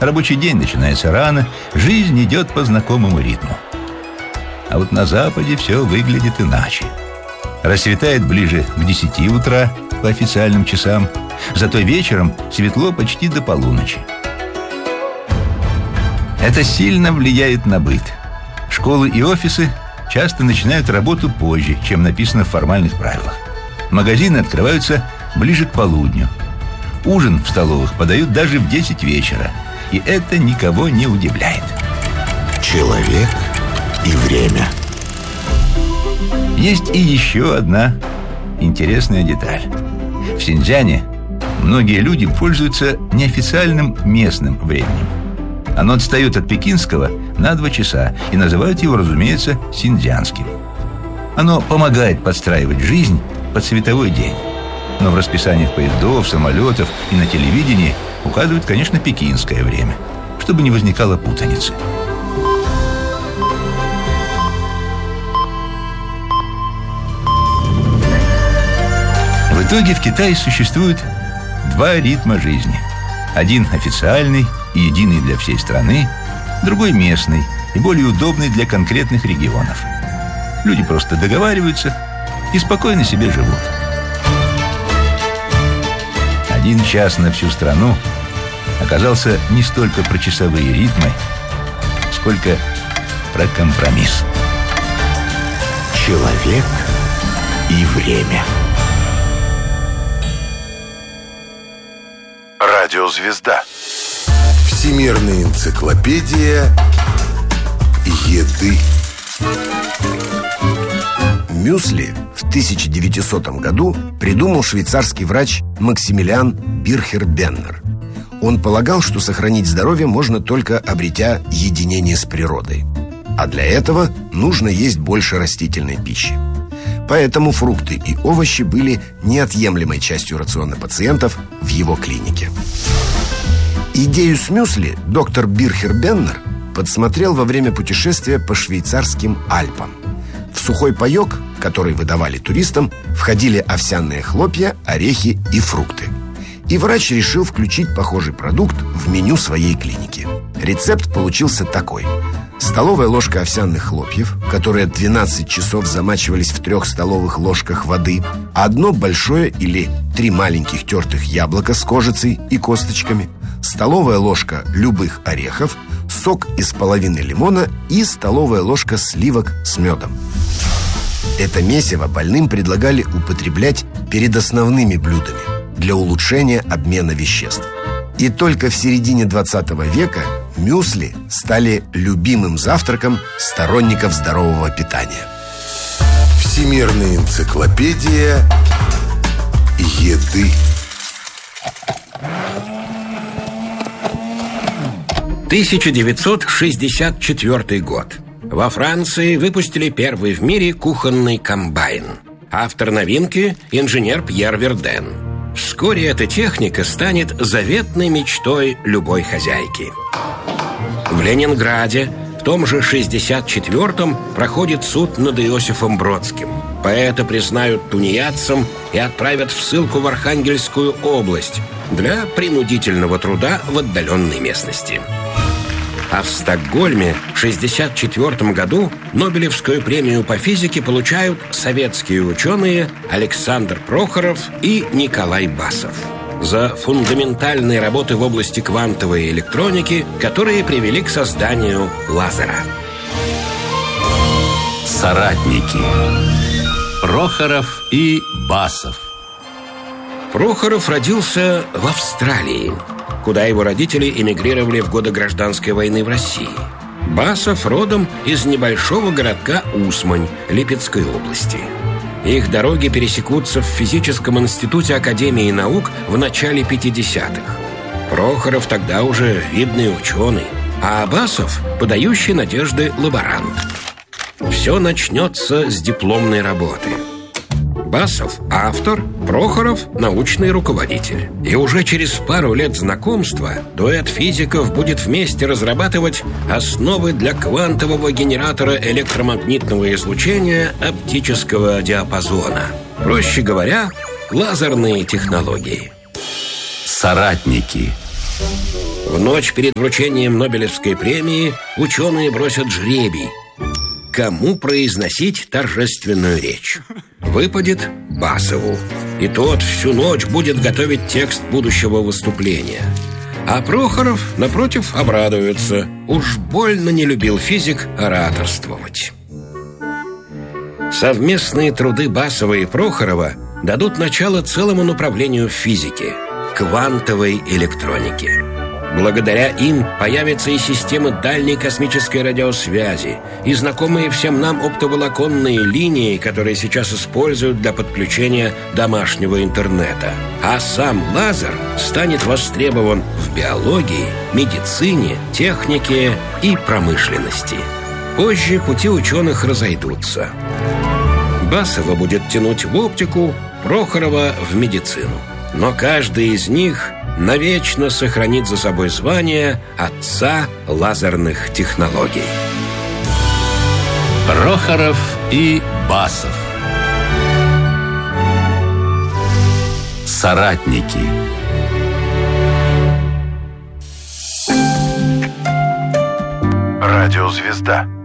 Рабочий день начинается рано, жизнь идет по знакомому ритму. А вот на Западе все выглядит иначе. Рассветает ближе к 10 утра по официальным часам, зато вечером светло почти до полуночи. Это сильно влияет на быт. Школы и офисы часто начинают работу позже, чем написано в формальных правилах. Магазины открываются ближе к полудню. Ужин в столовых подают даже в 10 вечера. И это никого не удивляет. Человек и время. Есть и еще одна интересная деталь. В Синьцзяне многие люди пользуются неофициальным местным временем. Оно отстает от пекинского на 2 часа и называют его, разумеется, синьцзянским. Оно помогает подстраивать жизнь под световой день. Но в расписаниях поездов, самолетов и на телевидении указывают, конечно, пекинское время, чтобы не возникало путаницы. В итоге в Китае существует 2 ритма жизни. Один официальный и единый для всей страны, другой местный и более удобный для конкретных регионов. Люди просто договариваются и спокойно себе живут. 1 час на всю страну оказался не столько про часовые ритмы, сколько про компромисс. Человек и время. Радиозвезда. Всемирная энциклопедия еды. Мюсли в 1900 году придумал швейцарский врач Максимилиан Бирхер-Беннер. Он полагал, что сохранить здоровье можно только обретя единение с природой. А для этого нужно есть больше растительной пищи. Поэтому фрукты и овощи были неотъемлемой частью рациона пациентов в его клинике. Идею с мюсли доктор Бирхер-Беннер подсмотрел во время путешествия по швейцарским Альпам. В сухой паёк, который выдавали туристам, входили овсяные хлопья, орехи и фрукты. И врач решил включить похожий продукт в меню своей клиники. Рецепт получился такой: столовая ложка овсяных хлопьев, которые 12 часов замачивались в 3 столовых ложках воды, 1 большое или 3 маленьких тертых яблока с кожицей и косточками, столовая ложка любых орехов, сок из половины лимона и столовая ложка сливок с медом. Это месиво больным предлагали употреблять перед основными блюдами для улучшения обмена веществ. И только в середине 20 века мюсли стали любимым завтраком сторонников здорового питания. Всемирная энциклопедия еды. 1964 год. Во Франции выпустили первый в мире кухонный комбайн. Автор новинки – инженер Пьер Верден. Вскоре эта техника станет заветной мечтой любой хозяйки. В Ленинграде в том же 64-м проходит суд над Иосифом Бродским. Поэта признают тунеядцем и отправят в ссылку в Архангельскую область для принудительного труда в отдаленной местности. А в Стокгольме в 1964 году Нобелевскую премию по физике получают советские ученые Александр Прохоров и Николай Басов за фундаментальные работы в области квантовой электроники, которые привели к созданию лазера. Соратники. Прохоров и Басов. Прохоров родился в Австралии, куда его родители эмигрировали в годы гражданской войны в России. Басов родом из небольшого городка Усмань Липецкой области. Их дороги пересекутся в физическом институте Академии наук в начале 50-х. Прохоров тогда уже видный ученый, а Басов – подающий надежды лаборант. Все начнется с дипломной работы. Басов – автор, Прохоров – научный руководитель. И уже через пару лет знакомства дуэт физиков будет вместе разрабатывать основы для квантового генератора электромагнитного излучения оптического диапазона. Проще говоря, лазерные технологии. Соратники. В ночь перед вручением Нобелевской премии ученые бросят жребий, кому произносить торжественную речь. Выпадет Басову, и тот всю ночь будет готовить текст будущего выступления. А Прохоров, напротив, обрадуется. Уж больно не любил физик ораторствовать. Совместные труды Басова и Прохорова дадут начало целому направлению в физике – квантовой электронике. Благодаря им появятся и системы дальней космической радиосвязи, и знакомые всем нам оптоволоконные линии, которые сейчас используют для подключения домашнего интернета. А сам лазер станет востребован в биологии, медицине, технике и промышленности. Позже пути ученых разойдутся. Басова будет тянуть в оптику, Прохорова в медицину. Но каждый из них навечно сохранит за собой звание отца лазерных технологий. Прохоров и Басов. Соратники. Радиозвезда.